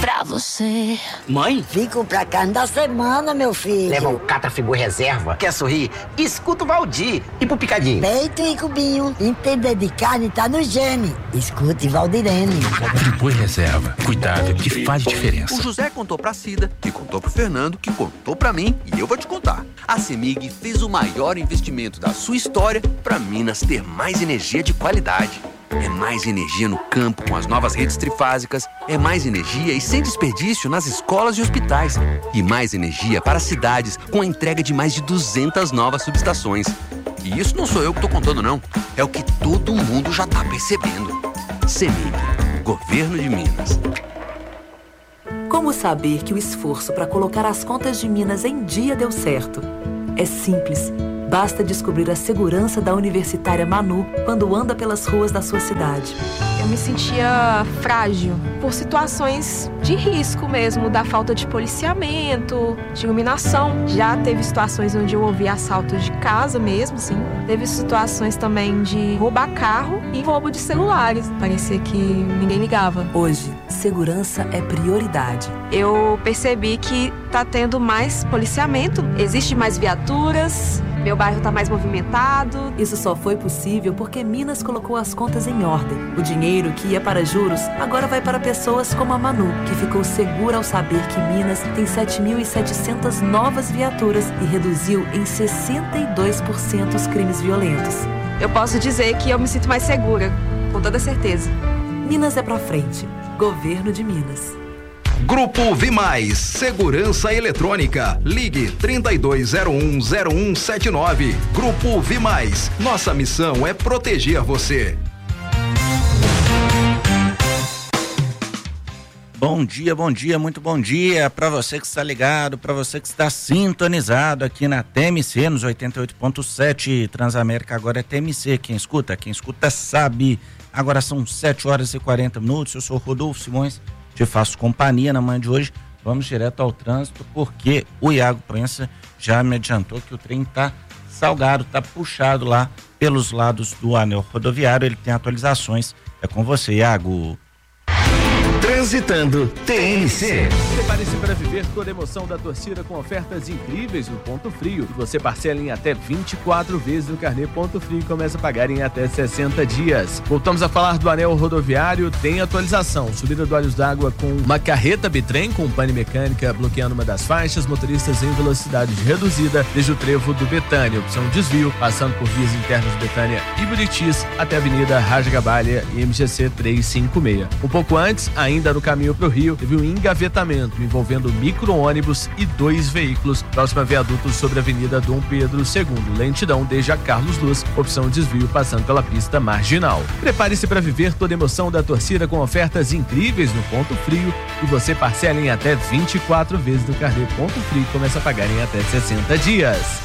pra você. Mãe? Fico pra carne da semana, meu filho. Leva um Catrafigor reserva. Quer sorrir? Escuta o Valdir. E pro picadinho? Peito e cubinho. Entender de carne tá no gene. Escute Valdirene. Friboi reserva. Cuidado que faz diferença. O José contou pra Cida, que contou pro Fernando, que contou pra mim e eu vou te contar. A CEMIG fez o maior investimento da sua história pra Minas ter mais energia de qualidade. É mais energia no campo com as novas redes trifásicas, é mais energia e sem desperdício nas escolas e hospitais. E mais energia para cidades com a entrega de mais de 200 novas subestações. E isso não sou eu que tô contando não, é o que todo mundo já tá percebendo. CEMIG, Governo de Minas. Como saber que o esforço para colocar as contas de Minas em dia deu certo? É simples. Basta descobrir a segurança da universitária Manu quando anda pelas ruas da sua cidade. Eu me sentia frágil por situações de risco mesmo, da falta de policiamento, de iluminação. Já teve situações onde eu ouvi assaltos de casa mesmo, sim. Teve situações também de roubar carro e roubo de celulares. Parecia que ninguém ligava. Hoje, segurança é prioridade. Eu percebi que tá tendo mais policiamento, existe mais viaturas. Meu bairro está mais movimentado. Isso só foi possível porque Minas colocou as contas em ordem. O dinheiro que ia para juros agora vai para pessoas como a Manu, que ficou segura ao saber que Minas tem 7.700 novas viaturas e reduziu em 62% os crimes violentos. Eu posso dizer que eu me sinto mais segura, com toda certeza. Minas é pra frente. Governo de Minas. Grupo Vimais, Segurança Eletrônica. Ligue 32010179. Grupo Vimais. Nossa missão é proteger você. Bom dia, muito bom dia para você que está ligado, para você que está sintonizado aqui na TMC nos 88.7. Transamérica agora é TMC, quem escuta sabe. Agora são 7h40. Eu sou Rodolfo Simões, te faço companhia na manhã de hoje. Vamos direto ao trânsito, porque o Iago Proença já me adiantou que o trem tá salgado, tá puxado lá pelos lados do anel rodoviário. Ele tem atualizações. É com você, Iago. Transitando TNC. Prepare-se para viver toda a emoção da torcida com ofertas incríveis no Ponto Frio. E você parcela em até 24 vezes no carnê Ponto Frio e começa a pagar em até 60 dias. Voltamos a falar do anel rodoviário. Tem atualização. Subida do Olhos d'Água com uma carreta bitrem com pane mecânica bloqueando uma das faixas. Motoristas em velocidade reduzida desde o trevo do Betânia. Opção desvio, passando por vias internas de Betânia e Buritis até a Avenida Rasgabalha e MGC 356. Um pouco antes, ainda no caminho para o Rio, teve um engavetamento envolvendo micro-ônibus e 2 veículos próximo a viaduto sobre a Avenida Dom Pedro II. Lentidão desde a Carlos Luz, opção desvio passando pela pista marginal. Prepare-se para viver toda a emoção da torcida com ofertas incríveis no Ponto Frio e você parcela em até 24 vezes no carnê Ponto Frio e começa a pagar em até 60 dias.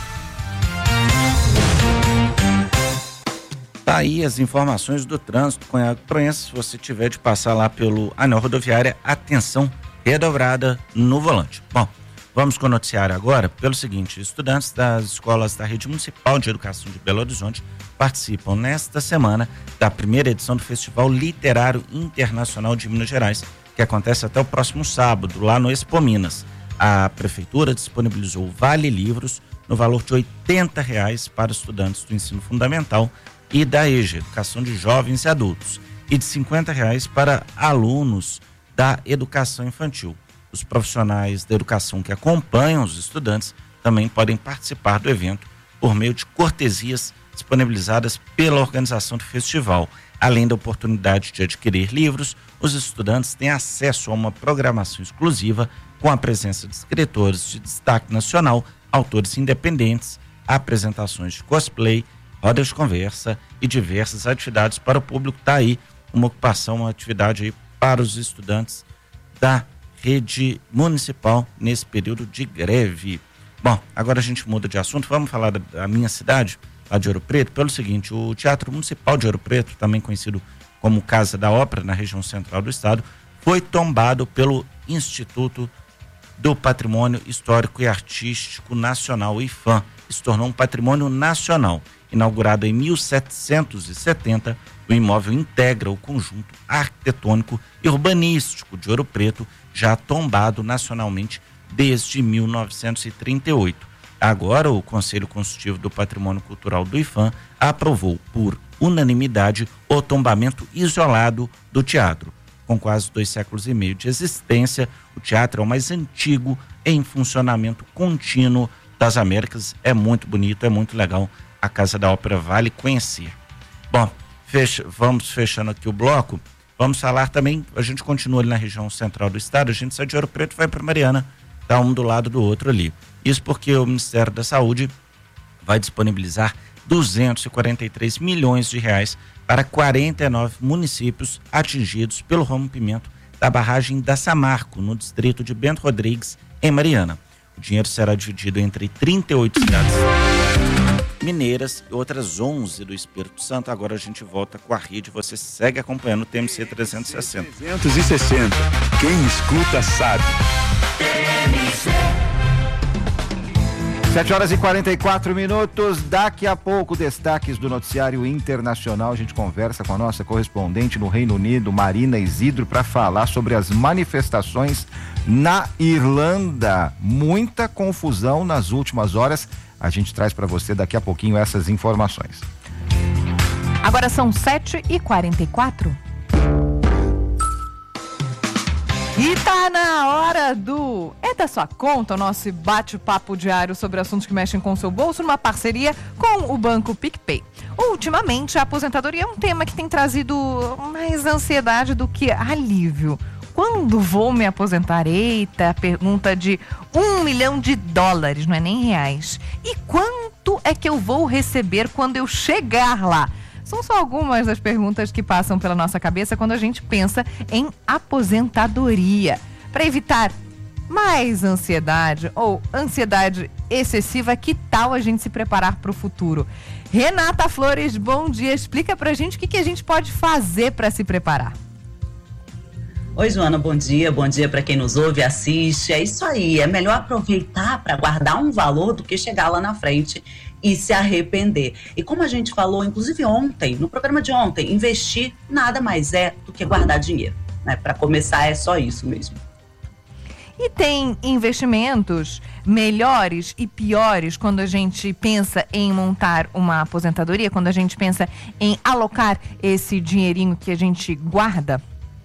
Tá aí as informações do trânsito com a Proença. Se você tiver de passar lá pelo anel rodoviária, atenção redobrada no volante. Bom, vamos com o noticiário agora pelo seguinte: estudantes das escolas da Rede Municipal de Educação de Belo Horizonte participam nesta semana da primeira edição do Festival Literário Internacional de Minas Gerais, que acontece até o próximo sábado, lá no Expo Minas. A prefeitura disponibilizou Vale Livros no valor de R$80 para estudantes do ensino fundamental e da EJA, Educação de Jovens e Adultos, e de R$50 para alunos da educação infantil. Os profissionais da educação que acompanham os estudantes também podem participar do evento por meio de cortesias disponibilizadas pela organização do festival. Além da oportunidade de adquirir livros, os estudantes têm acesso a uma programação exclusiva com a presença de escritores de destaque nacional, autores independentes, apresentações de cosplay, rodas de conversa e diversas atividades para o público. Tá aí uma ocupação, uma atividade aí para os estudantes da rede municipal nesse período de greve. Bom, agora a gente muda de assunto, vamos falar da minha cidade, lá de Ouro Preto, pelo seguinte: o Teatro Municipal de Ouro Preto, também conhecido como Casa da Ópera, na região central do estado, foi tombado pelo Instituto do Patrimônio Histórico e Artístico Nacional, IFAM. Se tornou um patrimônio nacional. Inaugurado em 1770, o imóvel integra o conjunto arquitetônico e urbanístico de Ouro Preto, já tombado nacionalmente desde 1938. Agora, o Conselho Consultivo do Patrimônio Cultural do IPHAN aprovou por unanimidade o tombamento isolado do teatro. Com quase 2 séculos e meio de existência, o teatro é o mais antigo em funcionamento contínuo das Américas. É muito bonito, é muito legal. A Casa da Ópera vale conhecer. Bom, vamos fechando aqui o bloco. Vamos falar também, a gente continua ali na região central do estado, a gente sai de Ouro Preto e vai para Mariana, tá um do lado do outro ali. Isso porque o Ministério da Saúde vai disponibilizar 243 milhões de reais para 49 municípios atingidos pelo rompimento da barragem da Samarco, no distrito de Bento Rodrigues, em Mariana. O dinheiro será dividido entre 38 cidades mineiras e outras 11 do Espírito Santo. Agora a gente volta com a rede. Você segue acompanhando o TMC 360. 360. Quem escuta sabe. 7h44. Daqui a pouco, destaques do noticiário internacional. A gente conversa com a nossa correspondente no Reino Unido, Marina Isidro, para falar sobre as manifestações na Irlanda. Muita confusão nas últimas horas. A gente traz para você daqui a pouquinho essas informações. Agora são 7h44. E tá na hora do É da Sua Conta, o nosso bate-papo diário sobre assuntos que mexem com o seu bolso, numa parceria com o Banco PicPay. Ultimamente, a aposentadoria é um tema que tem trazido mais ansiedade do que alívio. Quando vou me aposentar? Eita, pergunta de $1 milhão, não é nem reais. E quanto é que eu vou receber quando eu chegar lá? São só algumas das perguntas que passam pela nossa cabeça quando a gente pensa em aposentadoria. Para evitar mais ansiedade ou ansiedade excessiva, que tal a gente se preparar para o futuro? Renata Flores, bom dia. Explica pra gente o que a gente pode fazer para se preparar. Oi, Joana, bom dia para quem nos ouve e assiste. É isso aí, é melhor aproveitar para guardar um valor do que chegar lá na frente e se arrepender. E como a gente falou, inclusive ontem, no programa de ontem, investir nada mais é do que guardar dinheiro, né? Para começar é só isso mesmo. E tem investimentos melhores e piores quando a gente pensa em montar uma aposentadoria, quando a gente pensa em alocar esse dinheirinho que a gente guarda?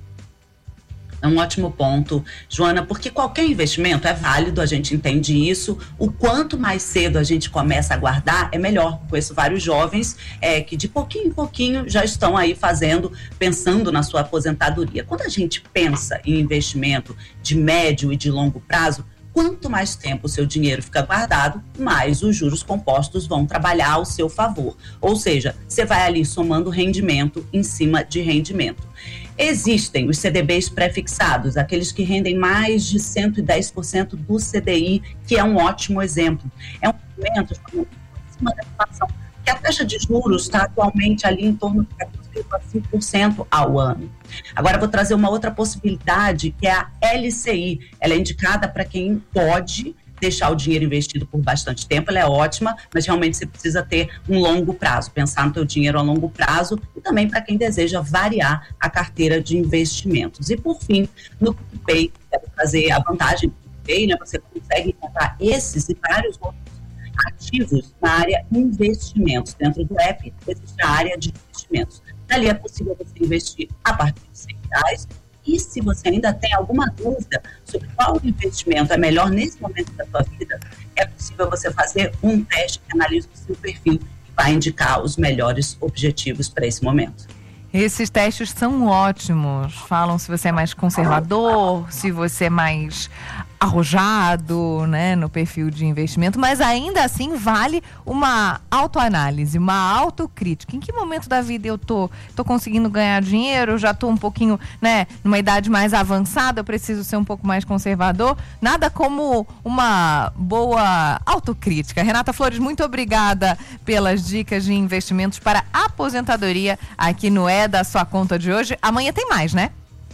É um ótimo ponto, Joana, porque qualquer investimento é válido, a gente entende isso. O quanto mais cedo a gente começa a guardar, é melhor. Conheço vários jovens que de pouquinho em pouquinho já estão aí pensando na sua aposentadoria. Quando a gente pensa em investimento de médio e de longo prazo, quanto mais tempo o seu dinheiro fica guardado, mais os juros compostos vão trabalhar ao seu favor. Ou seja, você vai ali somando rendimento em cima de rendimento. Existem os CDBs pré-fixados, aqueles que rendem mais de 110% do CDI, que é um ótimo exemplo. É um momento acima da inflação, que a taxa de juros está atualmente ali em torno de 14,5% ao ano. Agora vou trazer uma outra possibilidade, que é a LCI. Ela é indicada para quem pode deixar o dinheiro investido por bastante tempo, ela é ótima, mas realmente você precisa ter um longo prazo, pensar no teu dinheiro a longo prazo, e também para quem deseja variar a carteira de investimentos. E por fim, no PicPay, quero trazer a vantagem do PicPay, né? Você consegue encontrar esses e vários outros ativos na área investimentos. Dentro do app existe a área de investimentos. Dali é possível você investir a partir de R$100. E se você ainda tem alguma dúvida sobre qual investimento é melhor nesse momento da sua vida, é possível você fazer um teste que analisa o seu perfil e vai indicar os melhores objetivos para esse momento. Esses testes são ótimos. Falam se você é mais conservador, se você é mais arrojado, né, no perfil de investimento, mas ainda assim vale uma autoanálise, uma autocrítica. Em que momento da vida eu tô conseguindo ganhar dinheiro? Eu já tô um pouquinho, né, numa idade mais avançada, eu preciso ser um pouco mais conservador. Nada como uma boa autocrítica. Renata Flores, muito obrigada pelas dicas de investimentos para aposentadoria aqui no É da Sua Conta de hoje. Amanhã tem mais, né?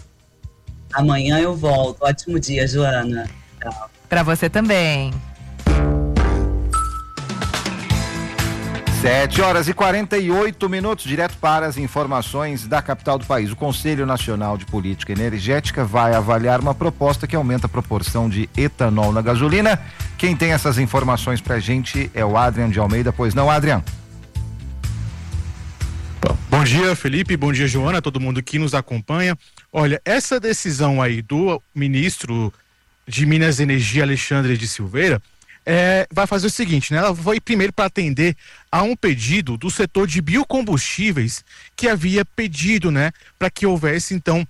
Amanhã eu volto. Ótimo dia, Joana. Para você também. 7h48, direto para as informações da capital do país. O Conselho Nacional de Política Energética vai avaliar uma proposta que aumenta a proporção de etanol na gasolina. Quem tem essas informações pra gente é o Adrian de Almeida, pois não, Adrian? Bom dia, Felipe, bom dia, Joana, todo mundo que nos acompanha. Olha, essa decisão aí do ministro de Minas e Energia, Alexandre de Silveira, vai fazer o seguinte, né? Ela foi primeiro para atender a um pedido do setor de biocombustíveis que havia pedido, né, para que houvesse então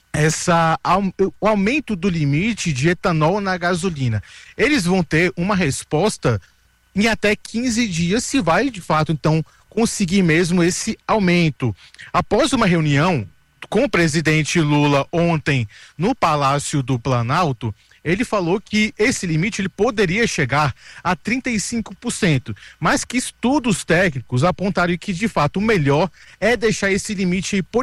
o aumento do limite de etanol na gasolina. Eles vão ter uma resposta em até 15 dias se vai de fato então conseguir mesmo esse aumento. Após uma reunião com o presidente Lula ontem no Palácio do Planalto, ele falou que esse limite ele poderia chegar a 35%, mas que estudos técnicos apontaram que de fato o melhor é deixar esse limite por